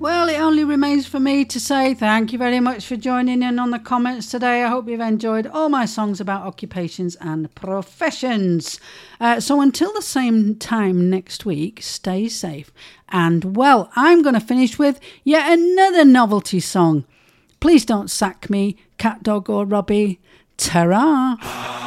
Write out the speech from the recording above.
Well, it only remains for me to say thank you very much for joining in on the comments today. I hope you've enjoyed all my songs about occupations and professions. So until the same time next week, stay safe. And, well, I'm going to finish with yet another novelty song. Please don't sack me, Cat Dog or Robbie. Ta-ra!